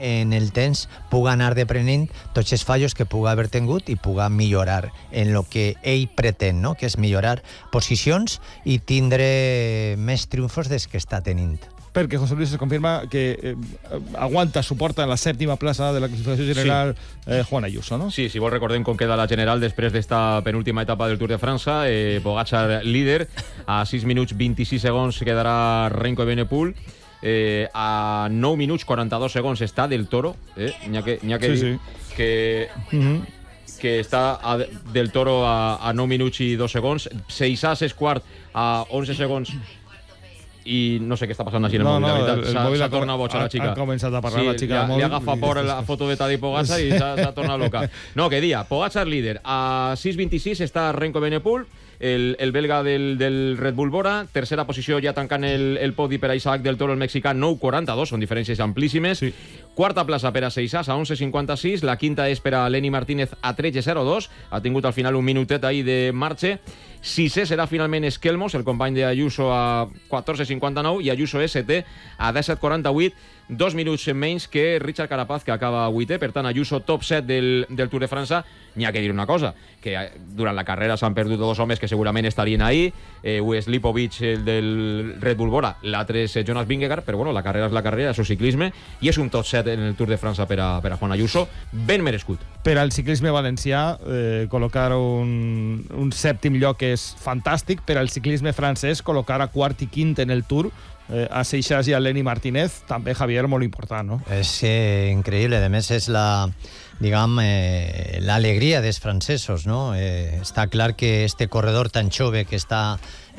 en el temps puga anar deprenent tots els fallos que puga haver tingut i puga millorar en lo que ell pretén, no? Que és millorar posicions i tindre més triomfos des que està tenint. Perquè José Luis se confirma que aguanta, suporta en la sèptima plaça de la classificació general Juan Ayuso, no? Sí, si vos recordem com queda la general després d'esta penúltima etapa del Tour de França. Pogačar líder, a 6 minuts 26 segons quedarà Remco Evenepoel. A 9 minuts 42 segons està Del Toro. N'hi ha que dir que està Del Toro a 9 minuts i 2 segons. Seixas és quart a 11 segons i no sé què està passant així en el mòbil, la veritat. S'ha tornat boig a la xica. Ha començat a parlar la xica del mòbil. Li agafa por la foto de Tadej Pogačar i s'ha tornat loca. No, que dia, Pogačar líder. A 6.26 està Remco Evenepoel, el belga del Red Bull Bora. Tercera posició ja tancant el podi per a Isaac Del Toro, el mexicà, 9.42, són diferències amplíssimes. Sí. Quarta plaça per a Seixas, a 11.56. La quinta és per a Lenny Martínez, a 13.02. Ha tingut al final un minutet ahí de marxa. Sisè serà finalment Esquelmos, el company d'Ayuso, a 14.59, i Ayuso és setè a 17.48, 2 minuts menys que Richard Carapaz, que acaba 8è. Per tant, Ayuso top 7 del Tour de França. N'hi ha que dir una cosa, que durant la carrera s'han perdut dos homes que segurament estarien ahí. Un és Lipovic, el del Red Bull Bora, l'altre és Jonas Vingegaard, però bueno, la carrera és la carrera, és el ciclisme, i és un top 7 en el Tour de França per a Juan Ayuso, ben merescut. Per al ciclisme valencià, col·locar un sèptim lloc és fantàstic. Per al ciclisme francès, col·locar a quart i quint en el Tour a Seixas i a Lenny Martínez, també, Javier, molt important, no? És increïble, a més és l'alegria dels francesos, no? Està clar que este corredor tan jove que està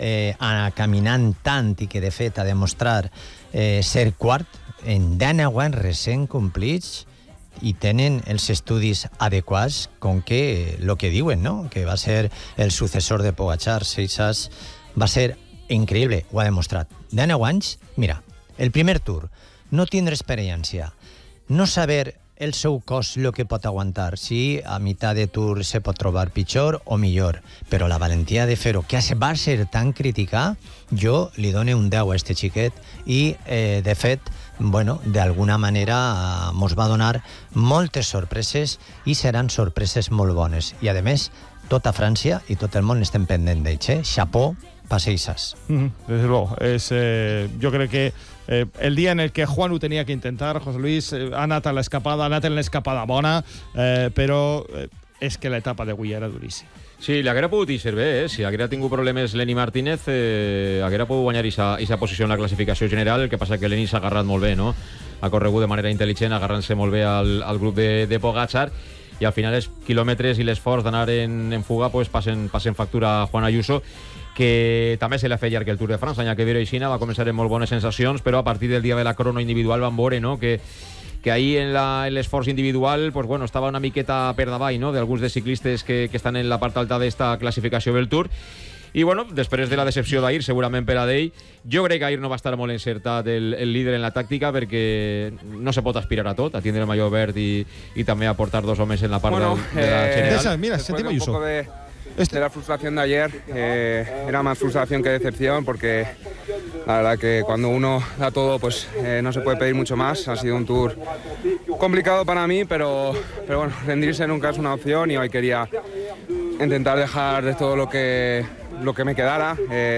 caminant tant i que de fet ha demostrat ser quart en 10 anys recent complits i tenen els estudis adequats com que el que diuen, no? Que va ser el successor de Pogačar. Seixas va ser increïble, ho ha demostrat. 19 anys, mira, el primer Tour, no tindre experiència, no saber el seu cos el que pot aguantar, si a meitat de Tour se pot trobar pitjor o millor, però la valentia de fer-ho, que va ser tan criticat, jo li dono un 10 a este xiquet i, de fet, bueno, d'alguna manera mos va donar moltes sorpreses i seran sorpreses molt bones. I, a més, tota França i tot el món estem pendent d'ells, Chapeau, Seixas. Desde luego. Yo creo que el día en el que Juan ho tenia que intentar, José Luis, ha anat en l'escapada bona, però és que l'etapa d'avui era duríssima. Sí, li haguera pogut eixir bé, si haguera tingut problemes Lenny Martínez, haguera pogut guanyar aquesta posició en la classificació general. El que passa que Lenny s'ha agarrat molt bé, no? Ha corregut de manera intel·ligent, agarrant-se molt bé al grup de Pogačar, i al final els quilòmetres i l'esforç d'anar en fuga pues, passen factura a Juan Ayuso, que també se l'ha fet llarg el Tour de França, n'hi ha que dir-ho així, va començar amb molt bones sensacions, però a partir del dia de la crono individual van veure, no?, que ahir en l'esforç individual pues, bueno, estava una miqueta per davall, no?, d'alguns de ciclistes que estan en la part alta d'esta classificació del Tour. I bueno, després de la decepció d'ahir, segurament per a d'ell, jo crec que ahir no va estar molt encertat el líder en la tàctica, perquè no se pot aspirar a tot, a tindre el maillot verd i també a portar dos homes en la part de la general. Mira, sentim Ayuso. De la frustración de ayer, era más frustración que decepción, porque la verdad que cuando uno da todo pues no se puede pedir mucho más. Ha sido un Tour complicado para mí, pero bueno, rendirse nunca es una opción y hoy quería intentar dejar de todo lo que me quedara.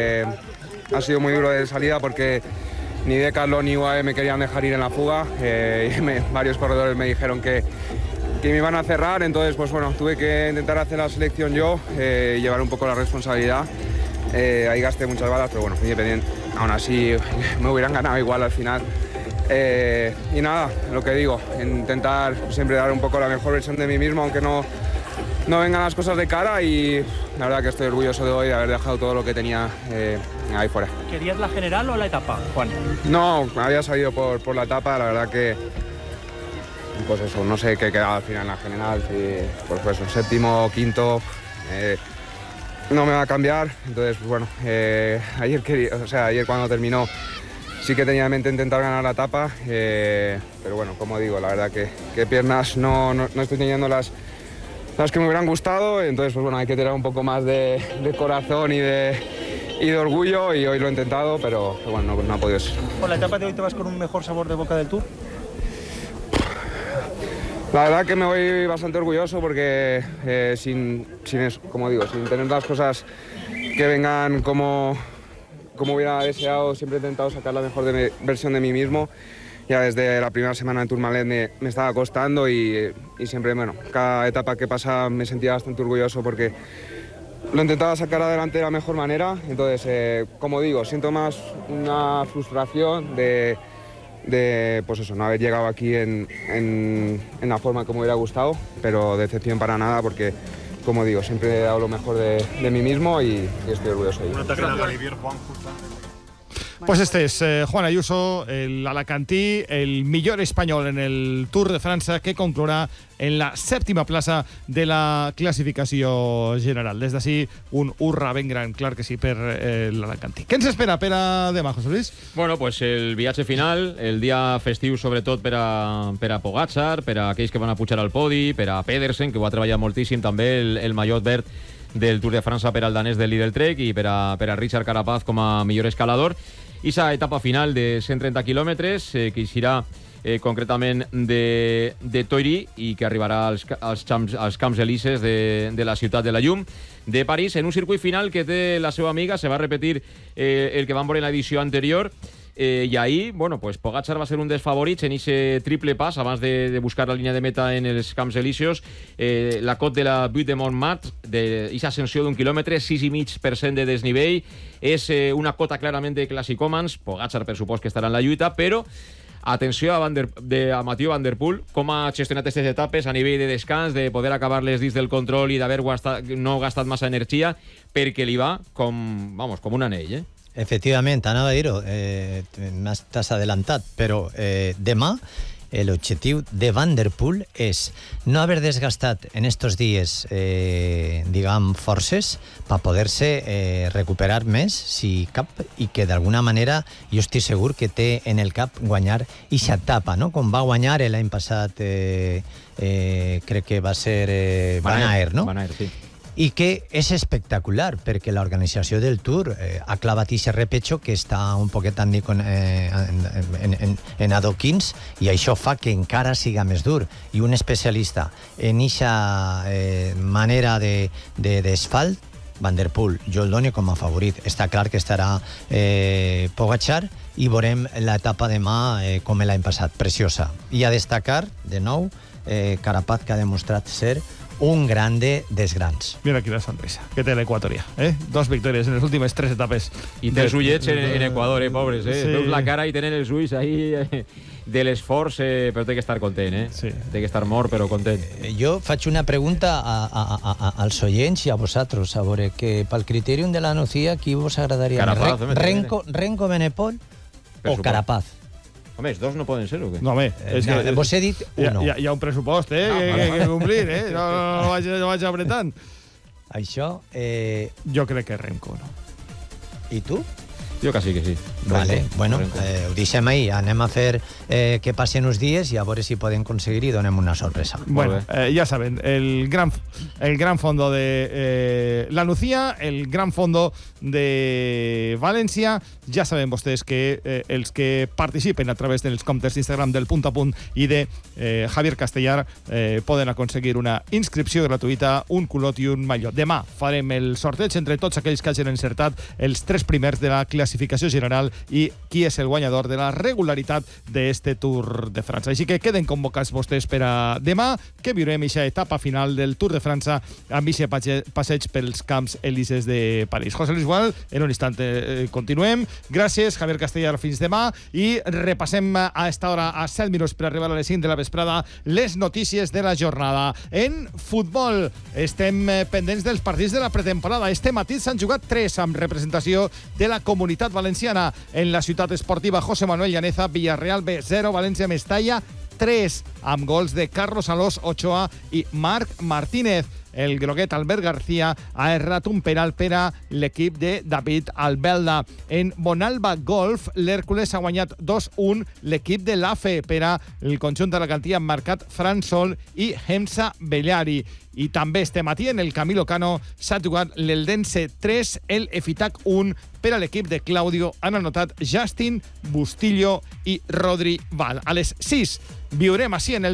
Ha sido muy duro de salida porque ni Decathlon ni UAE me querían dejar ir en la fuga. Varios corredores me dijeron que me iban a cerrar, entonces pues bueno, tuve que intentar hacer la selección yo y llevar un poco la responsabilidad. Ahí gasté muchas balas, pero bueno, independiente, aún así me hubieran ganado igual al final. Y nada, lo que digo, intentar siempre dar un poco la mejor versión de mí mismo, aunque no vengan las cosas de cara, y la verdad que estoy orgulloso de hoy de haber dejado todo lo que tenía ahí fuera. ¿Querías la general o la etapa, Juan? No, había salido por la etapa, la verdad que pues eso, no sé qué quedaba al final en la general, si pues eso, séptimo o quinto, no me va a cambiar. Entonces pues bueno, ayer cuando terminó sí que tenía en mente intentar ganar la etapa, pero bueno, como digo, la verdad que piernas no estoy teniendo las que me hubieran gustado, entonces pues bueno, hay que tirar un poco más de corazón y de orgullo, y hoy lo he intentado, pero bueno, no ha podido ser. ¿Por la etapa de hoy te vas con un mejor sabor de boca del Tour? La verdad que me voy bastante orgulloso porque sin eso, como digo, sin tener las cosas que vengan como hubiera deseado, siempre he intentado sacar la mejor versión de mí mismo. Ya desde la primera semana en Tourmalet me estaba costando y siempre, bueno, cada etapa que pasa me sentía bastante orgulloso porque lo intentaba sacar adelante de la mejor manera. Entonces, como digo, siento más una frustración de pues eso, no haber llegado aquí en la forma como hubiera gustado, pero decepción para nada porque, como digo, siempre he dado lo mejor de mí mismo y estoy orgulloso de ello. Pues este es Juan Ayuso, el alacantí, el millor espanyol en el Tour de França, que conclourà en la 7ª plaça de la classificació general. Des d'ací, un hurra ben gran, clar que sí, per l'alacantí. Què ens espera per a demà, José Luis? Bueno, pues el viatge final, el dia festiu sobretot per a Pogačar, per a aquells que van a pujar al podi, per a Pedersen, que ho ha treballat moltíssim, també el mallot verd del Tour de França per al danès del Lidl Trek i per a Richard Carapaz com a millor escalador. I esa etapa final de 130 quilòmetres que eixirà concretament de Toiri i que arribarà als Camps Elises de la ciutat de la Llum de París, en un circuit final que té la seva amiga. Se va repetir el que vam veure en l'edició anterior. I ahir, bueno, pues Pogačar va ser un dels favorits en ese triple pas abans de buscar la línia de meta en els Camps Elíseos. La cot de la Butte de Montmartre, d'esa ascensió d'un quilòmetre, 6,5% de desnivell. És una cota clarament de classicòmans. Pogačar, per supost, que estarà en la lluita, però atenció a Mathieu Van Der Poel, com ha gestionat aquestes etapes a nivell de descans, de poder acabar-les dins del control i d'haver no gastat massa energia, perquè li va com un anell, Efectivament, anava a dir-ho, t'has adelantat, però demà l'objectiu de Van Der Poel és no haver desgastat en estos dies, forces per poder-se recuperar més, si cap, i que d'alguna manera jo estic segur que té en el cap guanyar ixa etapa, no? Com va guanyar l'any passat, crec que va ser Van Aert, no? Van Aert, sí. I que és espectacular, perquè l'organització del Tour ha clavat aquest repecho que està un poquet en adoquins, i això fa que encara siga més dur. I un especialista en aquesta manera d'asfalt, Van Der Poel, jo el dono com a favorit. Està clar que estarà Pogačar i veurem l'etapa demà com l'any passat, preciosa. I a destacar, de nou, Carapaz, que ha demostrat ser un grande dels grans. Mira quina sonrisa que té l'Equatoria, 2 victòries en les últimes 3 etapes. I té els ullets en Equador, pobres, Sí. Veus la cara i tenen els ulls ahí de l'esforç, però té que estar content, Sí. Té que estar mort, però content. Jo faig una pregunta als oients i a vosaltres, a veure, que pel criteri de la Nucía, qui vos agradaria? Carapaz, Renko Benepol o Carapaz? Home, els dos no poden ser, o què? No, home, és que vos he dit uno. Hi ha un pressupost, que complir, no vaig apretant. Això... Jo crec que Renko, no? I tu? Jo que sí. Vale, Renko, bueno, Renko. ho deixem ahí. Anem a fer que passen uns dies i a veure si podem aconseguir i donem una sorpresa. Bueno, ya saben, el gran fondo de la Nucía, el gran fondo de València. Ja saben vostès que els que participen a través dels comptes d'Instagram del Punt a Punt i de Javier Castellar poden aconseguir una inscripció gratuïta, un culot i un mallot. Demà farem el sorteig entre tots aquells que hagin encertat els 3 primers de la classificació general i qui és el guanyador de la regularitat d'este Tour de França. Així que queden convocats vostès per a demà, que viurem aquesta etapa final del Tour de França amb aquest passeig pels Camps Elises de París. José Luis Gual, en un instant continuem. Gràcies, Javier Castellar, fins demà, i repassem a esta hora, a 7 minuts per arribar a les 5 de la vesprada, les notícies de la jornada. En futbol estem pendents dels partits de la pretemporada. Este matí s'han jugat 3 amb representació de la Comunitat Valenciana. En la ciutat esportiva José Manuel Llaneza, Villarreal B 0, València Mestalla 3, amb gols de Carlos Alós Ochoa i Marc Martínez. El groguet Albert García ha errat un penal per a l'equip de David Albelda. En Bonalba Golf, l'Hèrcules ha guanyat 2-1 l'equip de l'AFE. Per a el conjunt de la Cantilla han marcat Fran Sol i Hemsa Bellari. I també este matí en el Camilo Cano s'ha jugat l'Eldense 3, el Efitac 1. Per a l'equip de Claudio han anotat Justin, Bustillo i Rodri Val. A les 6 viurem així